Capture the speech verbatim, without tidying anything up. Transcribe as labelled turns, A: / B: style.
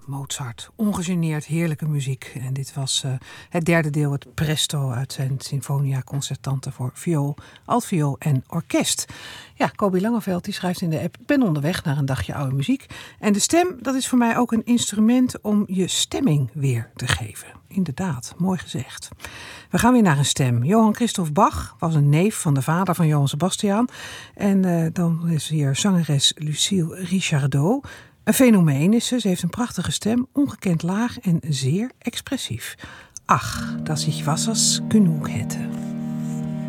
A: Mozart, ongegeneerd, heerlijke muziek. En dit was uh, het derde deel, het Presto uit zijn Sinfonia Concertante voor viool, altviool en orkest. Ja, Kobi Langeveld die schrijft in de app: ik ben onderweg naar een dagje oude muziek. En de stem, dat is voor mij ook een instrument om je stemming weer te geven. Inderdaad, mooi gezegd. We gaan weer naar een stem. Johann Christoph Bach was een neef van de vader van Johann Sebastian. En uh, dan is hier zangeres Lucille Richardot. Een fenomeen is ze. Ze heeft een prachtige stem, ongekend laag en zeer expressief. Ach, dass ich Wassers genug hätte.